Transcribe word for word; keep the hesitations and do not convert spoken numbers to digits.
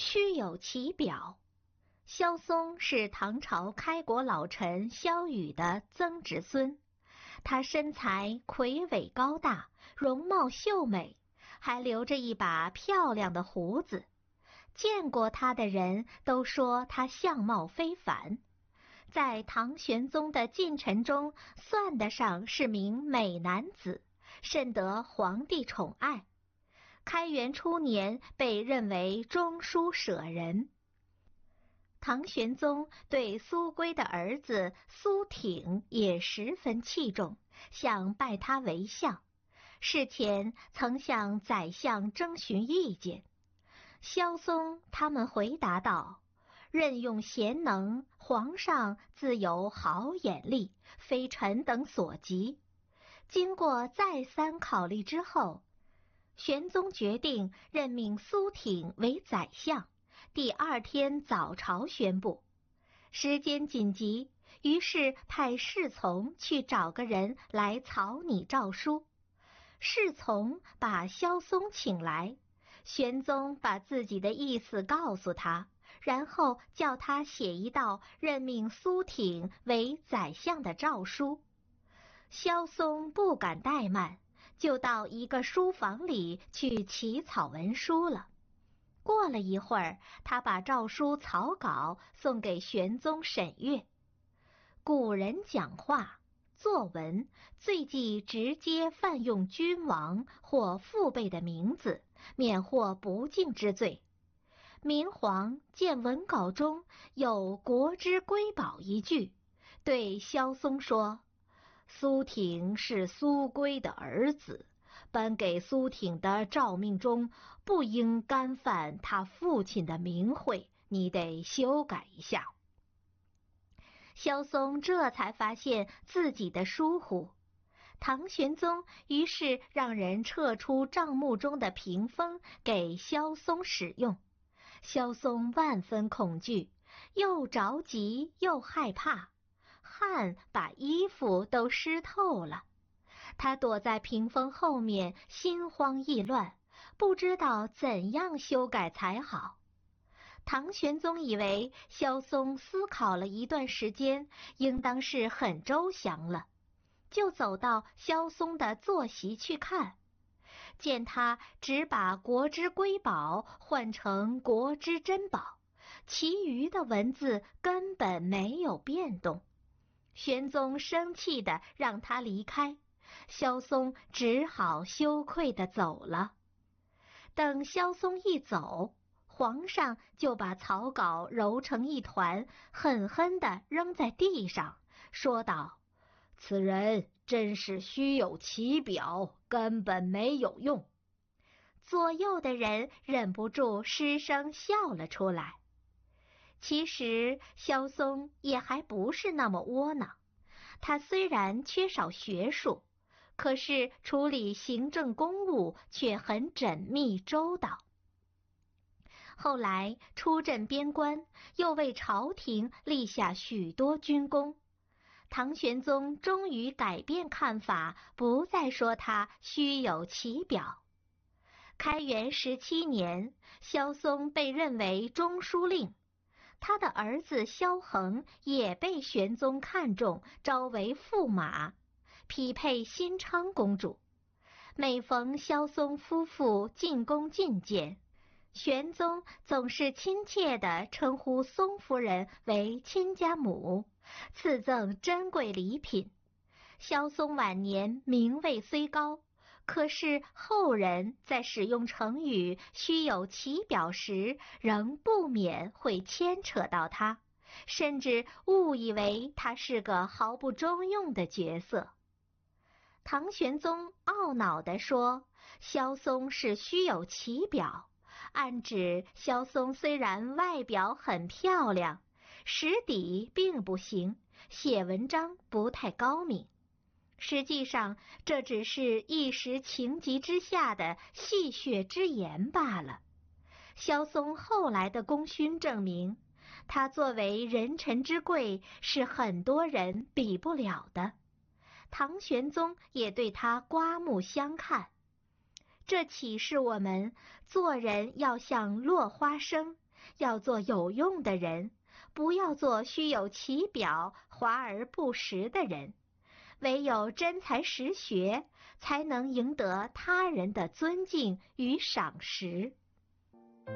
虚有其表。萧嵩是唐朝开国老臣萧瑀的曾侄孙，他身材魁伟高大，容貌秀美，还留着一把漂亮的胡子。见过他的人都说他相貌非凡，在唐玄宗的近臣中算得上是名美男子，甚得皇帝宠爱。开元初年被认为中书舍人。唐玄宗对苏归的儿子苏挺也十分器重，想拜他为相。事前曾向宰相征询意见。萧嵩他们回答道：任用贤能，皇上自有好眼力，非臣等所及。经过再三考虑之后，玄宗决定任命苏挺为宰相，第二天早朝宣布。时间紧急，于是派侍从去找个人来草拟诏书。侍从把萧嵩请来，玄宗把自己的意思告诉他，然后叫他写一道任命苏挺为宰相的诏书。萧嵩不敢怠慢，就到一个书房里去起草文书了。过了一会儿，他把诏书草稿送给玄宗审阅。古人讲话作文最忌直接泛用君王或父辈的名字，免获不敬之罪。明皇见文稿中有国之瑰宝一句，对萧嵩说：苏挺是苏归的儿子，颁给苏挺的诏命中不应干犯他父亲的名讳，你得修改一下。萧嵩这才发现自己的疏忽。唐玄宗于是让人撤出帐幕中的屏风给萧嵩使用。萧嵩万分恐惧，又着急又害怕，汗把衣服都湿透了。他躲在屏风后面，心慌意乱，不知道怎样修改才好。唐玄宗以为萧嵩思考了一段时间，应当是很周详了，就走到萧嵩的坐席去看，见他只把国之瑰宝换成国之珍宝，其余的文字根本没有变动。玄宗生气地让他离开，萧嵩只好羞愧地走了。等萧嵩一走，皇上就把草稿揉成一团，狠狠地扔在地上，说道：此人真是虚有其表，根本没有用。左右的人忍不住失声笑了出来。其实萧嵩也还不是那么窝囊，他虽然缺少学术，可是处理行政公务却很缜密周到。后来出镇边关，又为朝廷立下许多军功。唐玄宗终于改变看法，不再说他虚有其表。开元十七年，萧嵩被任为中书令，他的儿子萧恒也被玄宗看中，招为驸马，匹配新昌公主。每逢萧嵩夫妇进宫觐见，玄宗总是亲切地称呼嵩夫人为亲家母，赐赠珍贵礼品。萧嵩晚年名位虽高，可是后人在使用成语虚有其表时，仍不免会牵扯到他，甚至误以为他是个毫不中用的角色。唐玄宗懊恼地说，萧嵩是虚有其表，暗指萧嵩虽然外表很漂亮，实底并不行，写文章不太高明。实际上，这只是一时情急之下的戏谑之言罢了。萧嵩后来的功勋证明，他作为人臣之贵，是很多人比不了的。唐玄宗也对他刮目相看。这启示我们，做人要像落花生， 要做有用的人，不要做虚有其表、华而不实的人。唯有真才实学，才能赢得他人的尊敬与赏识。